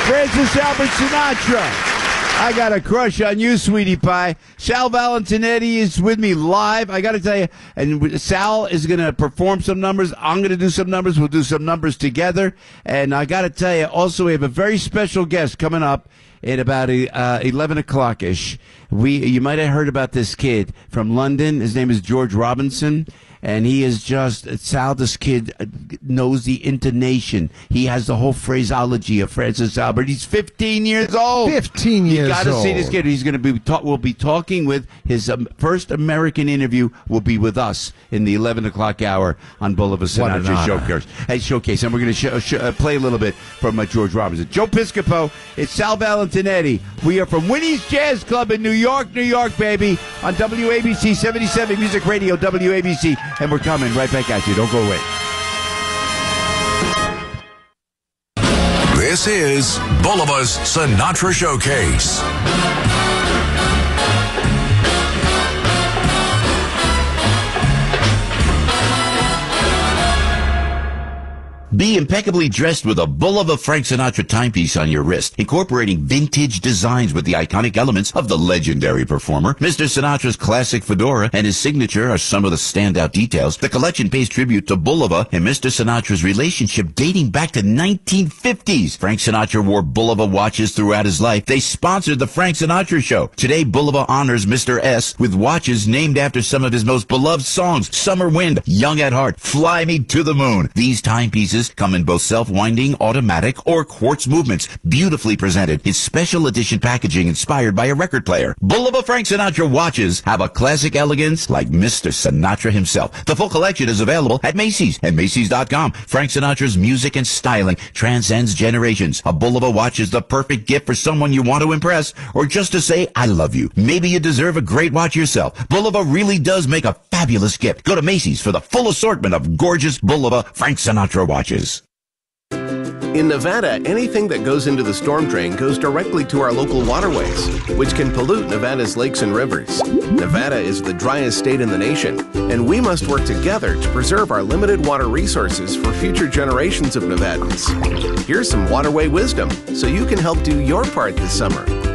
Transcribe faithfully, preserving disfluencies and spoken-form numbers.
Francis Albert Sinatra. I got a crush on you, sweetie pie. Sal Valentinetti is with me live. I got to tell you, and Sal is going to perform some numbers. I'm going to do some numbers. We'll do some numbers together. And I got to tell you, also, we have a very special guest coming up at about uh, eleven o'clock-ish. We, you might have heard about this kid from London. His name is George Robinson. And he is just, Sal, this kid knows the intonation. He has the whole phraseology of Francis Albert. He's fifteen years old. fifteen years old. You got to see this kid. He's going to be, ta- we'll be talking with his um, first American interview will be with us in the eleven o'clock hour on Boulevard Sinatra Showcase. Hey, Showcase. And we're going to sh- sh- uh, play a little bit from uh, George Robinson. Joe Piscopo, it's Sal Valentinetti. We are from Winnie's Jazz Club in New York, New York, baby, on W A B C seventy-seven Music Radio, W A B C. And we're coming right back at you. Don't go away. This is Boulevard's Sinatra Showcase. Be impeccably dressed with a Bulova Frank Sinatra timepiece on your wrist, incorporating vintage designs with the iconic elements of the legendary performer. Mister Sinatra's classic fedora and his signature are some of the standout details. The collection pays tribute to Bulova and Mister Sinatra's relationship dating back to nineteen fifties. Frank Sinatra wore Bulova watches throughout his life. They sponsored the Frank Sinatra Show. Today, Bulova honors Mister S with watches named after some of his most beloved songs: Summer Wind, Young at Heart, Fly Me to the Moon. These timepieces come in both self-winding, automatic, or quartz movements, beautifully presented in special edition packaging inspired by a record player. Bulova Frank Sinatra watches have a classic elegance like Mister Sinatra himself. The full collection is available at Macy's and Macy's dot com. Frank Sinatra's music and styling transcends generations. A Bulova watch is the perfect gift for someone you want to impress, or just to say, I love you. Maybe you deserve a great watch yourself. Bulova really does make a fabulous gift. Go to Macy's for the full assortment of gorgeous Bulova Frank Sinatra watches. In Nevada, anything that goes into the storm drain goes directly to our local waterways, which can pollute Nevada's lakes and rivers. Nevada is the driest state in the nation, and we must work together to preserve our limited water resources for future generations of Nevadans. Here's some waterway wisdom so you can help do your part this summer.